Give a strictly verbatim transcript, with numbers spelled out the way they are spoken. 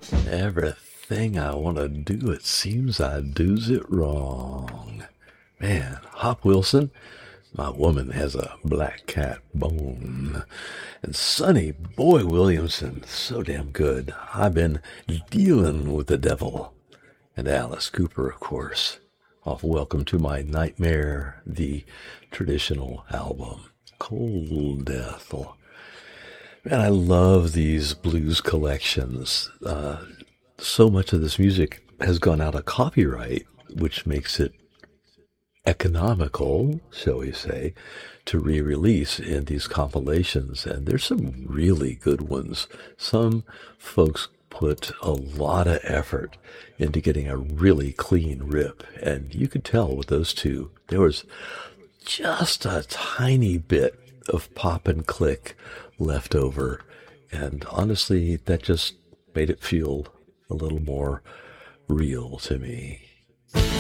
Everything I want to do, it seems I does it wrong. Man, Hop Wilson, my woman has a black cat bone. And Sonny Boy Williamson, so damn good. I've been dealing with the devil. And Alice Cooper, of course, off Welcome to My Nightmare, the traditional album. Cold Death. Man, I love these blues collections. Uh, so much of this music has gone out of copyright, which makes it economical, shall we say, to re-release in these compilations. And there's some really good ones. Some folks put a lot of effort into getting a really clean rip. And you could tell with those two, there was just a tiny bit of pop and click left over. And honestly, that just made it feel a little more real to me.